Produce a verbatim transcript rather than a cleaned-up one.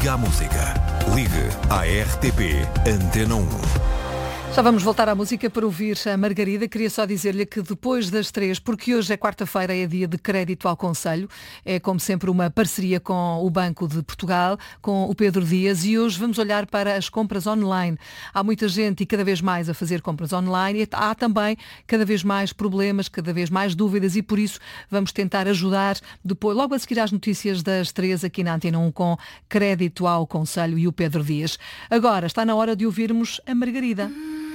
Ligue à música. Ligue à R T P Antena um. Já vamos voltar à música para ouvir a Margarida. Queria só dizer-lhe que depois das três, porque hoje é quarta-feira, é dia de crédito ao Conselho, é como sempre uma parceria com o Banco de Portugal, com o Pedro Dias, e hoje vamos olhar para as compras online. Há muita gente e cada vez mais a fazer compras online e há também cada vez mais problemas, cada vez mais dúvidas, e por isso vamos tentar ajudar depois, logo a seguir às notícias das três aqui na Antena um, com crédito ao Conselho e o Pedro Dias. Agora está na hora de ouvirmos a Margarida.